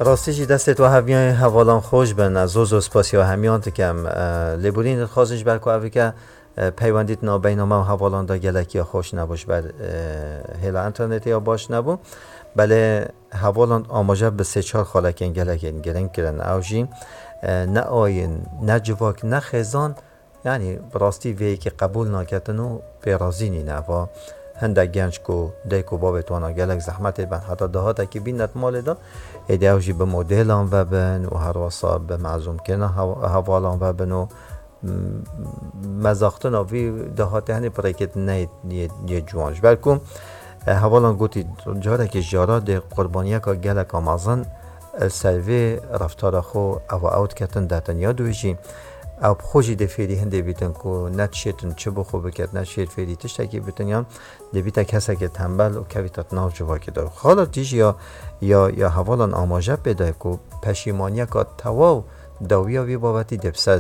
راستیشی دستت و همیان حوالان خوش بن از اوز سپاسی و همیان تکم لبولین خواستش بر که که پیوندیت نابینامه و حوالان دا گلکی یا خوش نباش بر هلا انترنتی یا باش نبو بله حوالان آماجه به 3-4 خالکین گلکین گرنگ کرن اوجی نه آین نه جواک نه خزان یعنی براستی وی که قبول نکردن و پیرازینی نه و هنده گنج کو دیکو بابتوانا گلک زحمت بن حتی دهاتا که بیند مال دا ایده اوجی به مدلان و بن و هر واسا به معزوم کنه حوالان و بن و مزاختن وی دهاتا هنی پریکت نه یه جوانش بلکم حوالان گوتی جاره که جاره ده قربانیه که گلک آمازن سلوی رفتار خو او اوت کتن داتن یادویجی او خوشی ده فیری هنده بیتن که نتشیتن چه بخو بکت نتشیت فیری تشتکی بیتن یا ده بیتا کسا که تنبل و کویتت ناو جواکی دار خالا دیش یا حوالان آماجه بیده که پشیمانیه که تواو داویا وی بابتی دبسد